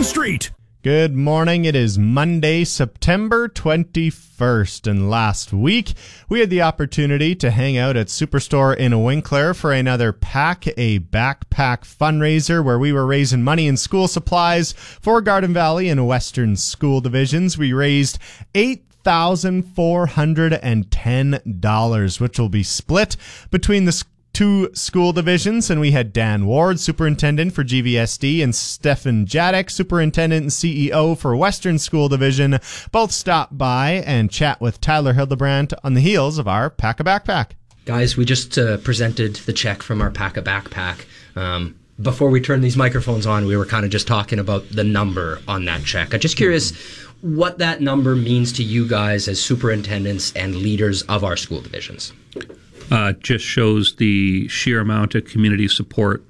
street. Good morning. It is Monday, September 21st, and last week we had the opportunity to hang out at Superstore in Winkler for another Pack a Backpack fundraiser where we were raising money in school supplies for Garden Valley and Western School Divisions. We raised $8,410, which will be split between the two school divisions, and we had Dan Ward, superintendent for GVSD, and Stefan Jadek, superintendent and CEO for Western School Division, both stop by and chat with Tyler Hildebrandt on the heels of our Pack a Backpack. Guys, we just presented the check from our Pack a Backpack. Before we turned these microphones on, we were kind of just talking about the number on that check. I'm just curious what that number means to you guys as superintendents and leaders of our school divisions. Just shows the sheer amount of community support